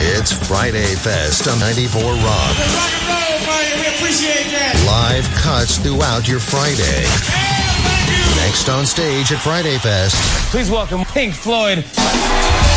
It's Friday Fest on 94 Rock. Rock and roll, Friday. We appreciate that. Live cuts throughout your Friday. Thank you. Next on stage at Friday Fest. Please welcome Pink Floyd.